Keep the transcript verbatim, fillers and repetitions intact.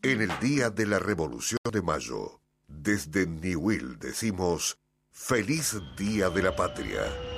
En el día de la Revolución de Mayo, desde Ñubil decimos: ¡Feliz Día de la Patria!